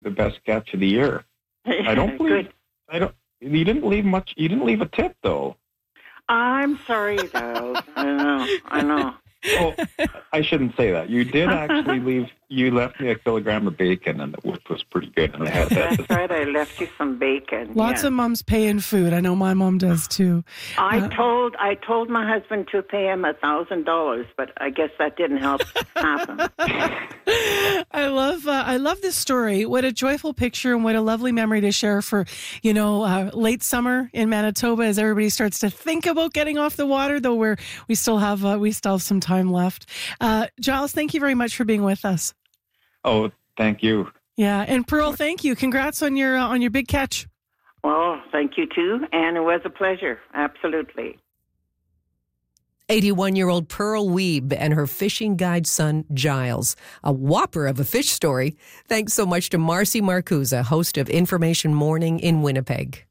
the best catch of the year. I don't believe. Good. I don't. You didn't leave much. You didn't leave a tip, though. I'm sorry, Giles. I know. Oh, I shouldn't say that. You did actually leave. You left me a kilogram of bacon, and which was pretty good. And I had that. That's right. I left you some bacon. Lots of moms pay in food. I know my mom does too. I told my husband to pay him $1,000, but I guess that didn't help happen. I love this story. What a joyful picture and what a lovely memory to share for, late summer in Manitoba as everybody starts to think about getting off the water, though we still have some time left. Giles, thank you very much for being with us. Oh, thank you. Yeah, and Pearl, thank you. Congrats on your big catch. Well, thank you too, and it was a pleasure. Absolutely. 81-year-old Pearl Wiebe and her fishing guide son, Giles. A whopper of a fish story. Thanks so much to Marcy Marcusa, host of Information Morning in Winnipeg.